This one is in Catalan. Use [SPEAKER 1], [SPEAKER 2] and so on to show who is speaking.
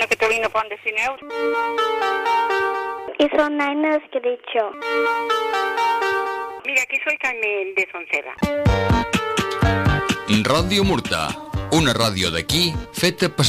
[SPEAKER 1] Ana Catalina Pont de Sineu.
[SPEAKER 2] Y son Naina Escricho.
[SPEAKER 1] Mira, aquí soy Carmen de Soncera.
[SPEAKER 3] Ràdio Murta, una ràdio d'aquí feta per